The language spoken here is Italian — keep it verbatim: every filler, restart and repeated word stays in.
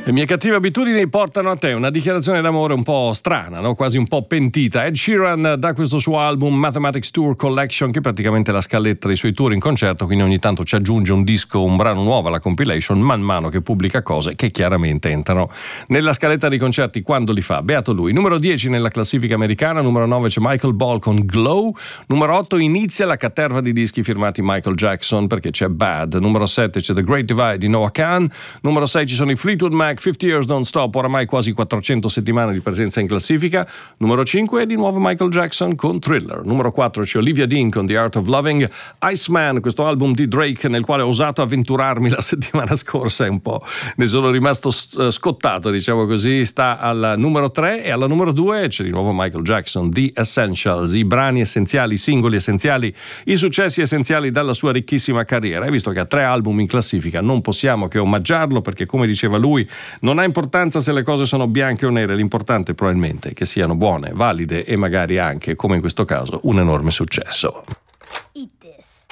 Le mie cattive abitudini portano a te una dichiarazione d'amore un po' strana, no? Quasi un po' pentita. Ed Sheeran da questo suo album Mathematics Tour Collection, che è praticamente la scaletta dei suoi tour in concerto, quindi ogni tanto ci aggiunge un disco, un brano nuovo alla compilation, man mano che pubblica cose che chiaramente entrano nella scaletta dei concerti quando li fa. Beato lui. Numero dieci nella classifica americana, numero nove c'è Michael Ball con Glow, numero otto inizia la caterva di dischi firmati Michael Jackson perché c'è Bad, numero sette c'è The Great Divide di Noah Kahan, numero sei ci sono i Fleetwood Mac, fifty Years Don't Stop, oramai quasi quattrocento settimane di presenza in classifica. Numero cinque è di nuovo Michael Jackson con Thriller. Numero quattro c'è Olivia Dean con The Art of Loving. Iceman, questo album di Drake nel quale ho osato avventurarmi la settimana scorsa e un po' ne sono rimasto scottato, diciamo così, sta al numero tre. E alla numero due c'è di nuovo Michael Jackson, The Essentials, i brani essenziali, i singoli essenziali, i successi essenziali dalla sua ricchissima carriera. E visto che ha tre album in classifica non possiamo che omaggiarlo, perché come diceva lui non ha importanza se le cose sono bianche o nere, l'importante probabilmente è che siano buone, valide e magari anche, come in questo caso, un enorme successo. Eat this.